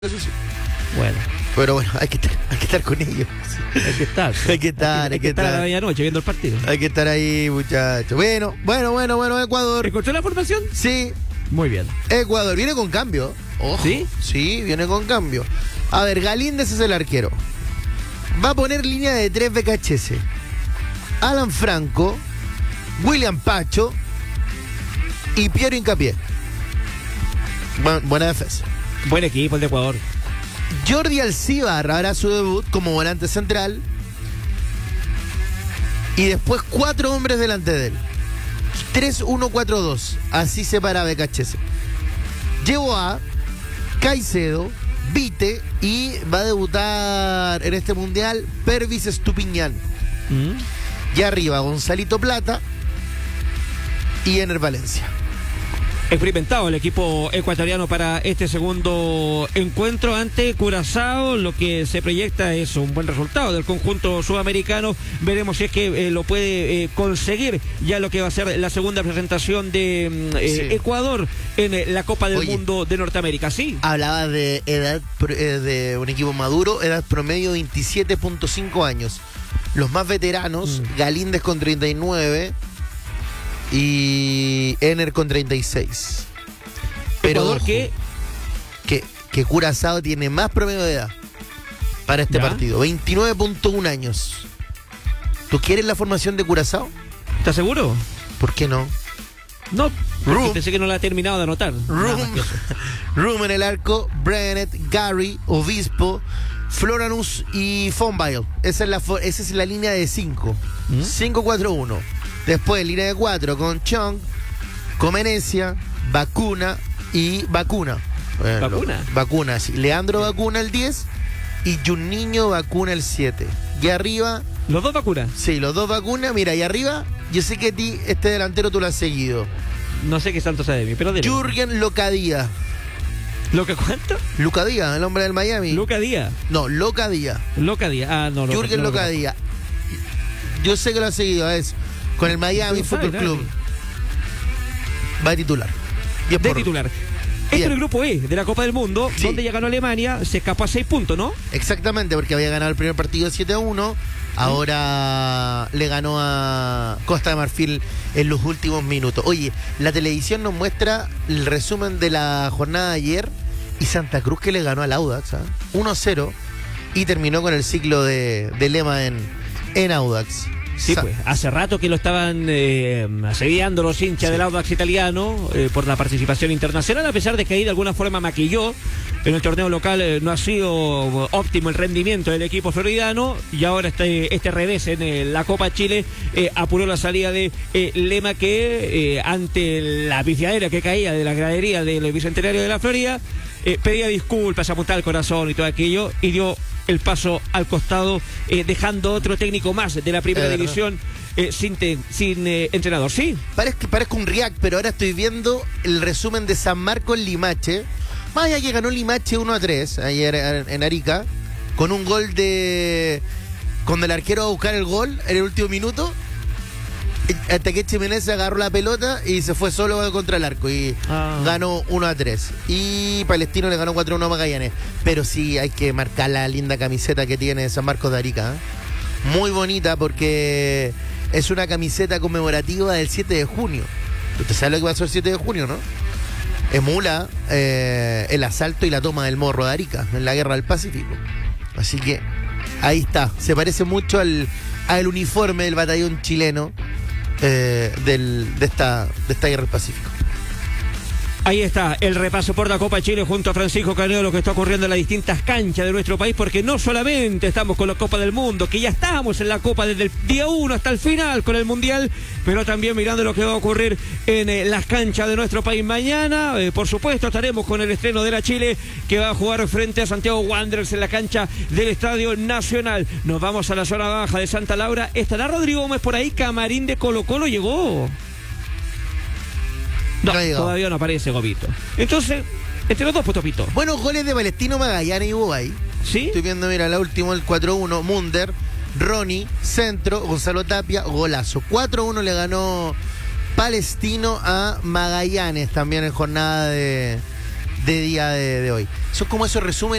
Eso sí. Bueno, Pero bueno, hay que estar con ellos. hay que estar. Hay que estar, hay que estar a la medianoche viendo el partido. Hay que estar ahí, muchachos. Bueno, Ecuador. ¿Encontró la formación? Sí, Muy bien. Ecuador. Viene con cambio. Ojo. ¿Sí? Sí, viene con cambio. A ver, Galíndez es el arquero. Va a poner línea de 3 BKHS. Alan Franco, William Pacho y Piero Hincapié. Buena defensa. Buen equipo el de Ecuador. Jordi Alcibar hará su debut como volante central. Y después 4 hombres delante de él. 3-1-4-2. Así se para BKHS. Llevo a Caicedo, Vite y va a debutar en este mundial Pervis Estupiñán. Y arriba Gonzalito Plata y Ener Valencia. Experimentado el equipo ecuatoriano para este segundo encuentro ante Curazao. Lo que se proyecta es un buen resultado del conjunto sudamericano. Veremos si es que lo puede conseguir ya lo que va a ser la segunda presentación de Sí. Ecuador en la Copa del Oye, Mundo de Norteamérica. Sí. Hablaba de edad de un equipo maduro, edad promedio 27.5 años. Los más veteranos, Galíndez con 39 y Ener con 36. Pero Ecuador ojo, que que Curazao tiene más promedio de edad para este ¿Ya? partido, 29.1 años. ¿Tú quieres la formación de Curazao? ¿Estás seguro? ¿Por qué no? No, Room. pensé que no la ha terminado de anotar. Nada más que eso. Room en el arco, Brenet, Gary, Obispo, Floranus y Fonbail. Esa es la línea de 5. 5-4-1. Después línea de 4 con Chong, Comenecia, Vacuna y Vacuna. Bueno, ¿Vacuna? Vacuna, sí. Leandro Vacuna el 10 y Juninho Vacuna el 7. Y arriba, Los dos vacunas. sí, los dos Vacunas. Mira, y arriba, yo sé que a ti este delantero tú lo has seguido. No sé qué tanto sabe de mí, pero de Jürgen Locadía. ¿Lo que cuánto? Luca Díaz, el hombre del Miami. Luca Díaz. No, Loca Díaz. Loca Díaz. Ah, no. Jürgen no lo Loca conozco. Díaz. Yo sé que lo ha seguido, es con el Miami No Fútbol sabe Club. nadie. Va a titular. Y es De por- titular. Esto Bien. es el grupo E de la Copa del Mundo, Sí. donde ya ganó Alemania, se escapó a 6 puntos, ¿no? Exactamente, porque había ganado el primer partido 7-1. Ahora le ganó a Costa de Marfil en los últimos minutos. Oye, la televisión nos muestra el resumen de la jornada de ayer y Santa Cruz que le ganó al Audax, 1-0 y terminó con el ciclo de Lema en Audax. Sí, pues. Hace rato que lo estaban asediando los hinchas Sí. del Audax italiano por la participación internacional, a pesar de que ahí de alguna forma maquilló. En el torneo local no ha sido óptimo el rendimiento del equipo floridano y ahora este revés en la Copa Chile apuró la salida de Lema que ante la pifiadera que caía de la gradería del Bicentenario de la Florida pedía disculpas, apuntaba al corazón y todo aquello y dio el paso al costado dejando otro técnico más de la primera división sin entrenador. ¿Sí? Parezco un React, pero ahora estoy viendo el resumen de San Marcos en Limache. Más allá que ganó Limache 1-3 ayer en Arica, con un gol cuando el arquero va a buscar el gol en el último minuto, hasta que Jiménez agarró la pelota y se fue solo contra el arco y ganó 1-3. Y Palestino le ganó 4-1 a Magallanes. Pero sí hay que marcar la linda camiseta que tiene San Marcos de Arica. Muy bonita porque es una camiseta conmemorativa del 7 de junio. Usted sabe lo que pasó el 7 de junio, ¿no? Emula el asalto y la toma del Morro de Arica en la Guerra del Pacífico. Así que ahí está. Se parece mucho al uniforme del batallón chileno de esta Guerra del Pacífico. Ahí está el repaso por la Copa Chile junto a Francisco Caneo, lo que está ocurriendo en las distintas canchas de nuestro país, porque no solamente estamos con la Copa del Mundo, que ya estamos en la Copa desde el día 1 hasta el final con el Mundial, pero también mirando lo que va a ocurrir en las canchas de nuestro país mañana. Por supuesto estaremos con el estreno de la Chile, que va a jugar frente a Santiago Wanderers en la cancha del Estadio Nacional. Nos vamos a la zona baja de Santa Laura. ¿Estará Rodrigo Gómez por ahí? Camarín de Colo Colo llegó. No, todavía no aparece Gobito. Entonces, entre los dos, pues Topito. Buenos goles de Palestino, Magallanes y Bobay. ¿Sí? Estoy viendo, mira, la última, el 4-1, Munder, Ronnie, centro, Gonzalo Tapia, golazo. 4-1 le ganó Palestino a Magallanes también en jornada de de día de hoy. Son como esos resúmenes